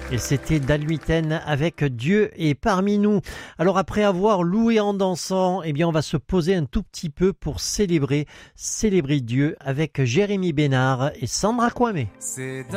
Et c'était Dalhuitaine avec Dieu est parmi nous. Alors après avoir loué en dansant, eh bien on va se poser un tout petit peu pour célébrer Dieu avec Jérémy Bénard et Sandra Kwame.